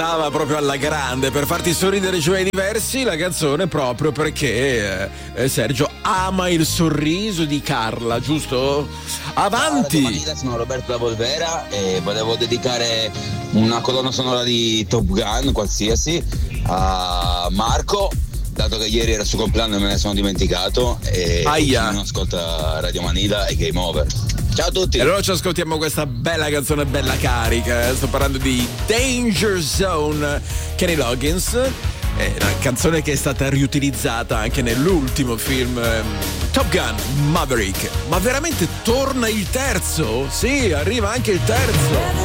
proprio alla grande per farti sorridere giorni diversi la canzone, proprio perché Sergio ama il sorriso di Carla, giusto? Avanti! Ciao, sono Roberto da Volvera e volevo dedicare una colonna sonora di Top Gun qualsiasi a Marco, dato che ieri era il suo compleanno e me ne sono dimenticato, e chi non ascolta Radio Manila e Game Over. Ciao a tutti. E allora ci ascoltiamo questa bella canzone, bella carica. Sto parlando di Danger Zone, Kenny Loggins. È una canzone che è stata riutilizzata anche nell'ultimo film Top Gun Maverick. Ma veramente torna il terzo? Sì, arriva anche il terzo.